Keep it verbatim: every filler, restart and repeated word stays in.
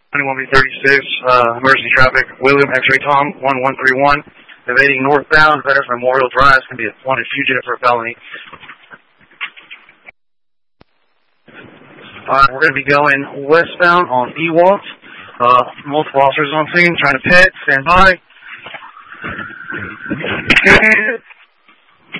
twenty-one B thirty-six, uh, emergency traffic, William X-ray Tom, one one three one, evading northbound, Veterans Memorial Drive, is going to be a wanted fugitive for a felony. Alright, we're going to be going westbound on Ewalt. Uh, multiple officers on scene, trying to pit, stand by.